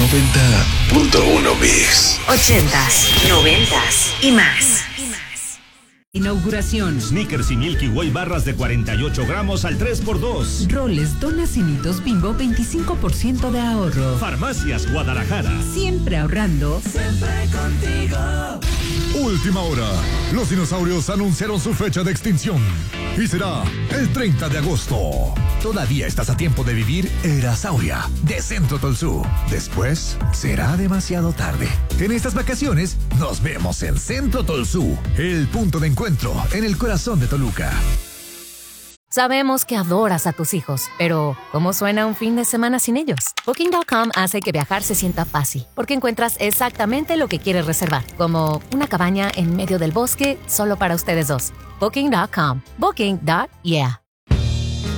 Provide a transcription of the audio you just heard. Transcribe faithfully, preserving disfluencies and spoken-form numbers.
noventa punto uno Mix. Ochentas, noventas y más. Inauguración. Snickers y Milky Way barras de cuarenta y ocho gramos al tres por dos. Roles, donas y nitos Bimbo, veinticinco por ciento de ahorro. Farmacias Guadalajara. Siempre ahorrando. Siempre contigo. Última hora. Los dinosaurios anunciaron su fecha de extinción. Y será el treinta de agosto. Todavía estás a tiempo de vivir Erasauria de Centro Tolsú. Después será demasiado tarde. En estas vacaciones nos vemos en Centro Tolsú, el punto de encuentro en el corazón de Toluca. Sabemos que adoras a tus hijos, pero ¿cómo suena un fin de semana sin ellos? Booking punto com hace que viajar se sienta fácil, porque encuentras exactamente lo que quieres reservar, como una cabaña en medio del bosque solo para ustedes dos. Booking punto com. Booking. Yeah.